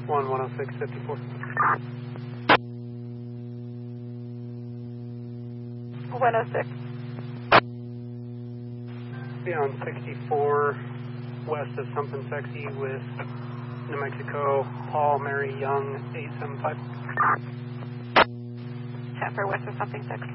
10654. 106. Be on 64 west of Something Sexy with New Mexico, Paul Mary Young, 875. Temper west of Something Sexy.